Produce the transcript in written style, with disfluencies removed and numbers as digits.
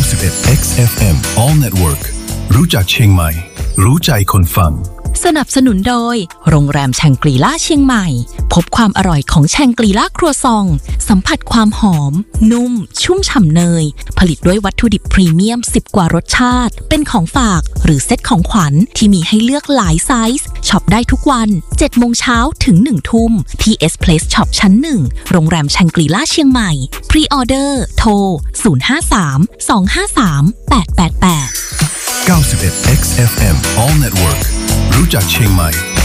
91 XFM All Network รู้จักเชียงใหม่รู้ใจคนฟังสนับสนุนโดยโรงแรมแชงกรีล่าเชียงใหม่พบความอร่อยของแชงกรีล่าครัวซองสัมผัสความหอมนุ่มชุ่มฉ่ำเนยผลิตด้วยวัตถุดิบพรีเมียม10กว่ารสชาติเป็นของฝากหรือเซ็ตของขวัญที่มีให้เลือกหลายไซส์ช็อปได้ทุกวัน 7 โมงเช้าถึง 1 ทุ่มที่ S Place Shop ชั้น 1 โรงแรมแชงกรีล่าเชียงใหม่พรีออเดอร์โทร 053 253 888 91 XFM All Network รู้จักเชียงใหม่